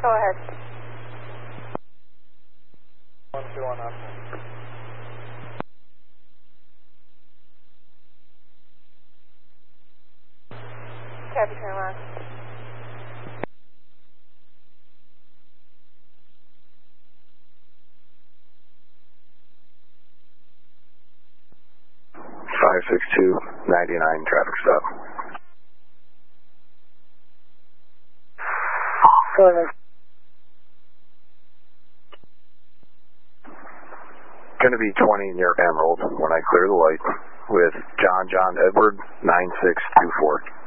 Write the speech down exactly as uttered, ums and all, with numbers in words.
Go ahead. One, two, one, up. Copy, turn on. five six two, ninety-nine, traffic stop. Go ahead. Going to be twenty near Emerald when I clear the light with John John Edward nine six two four.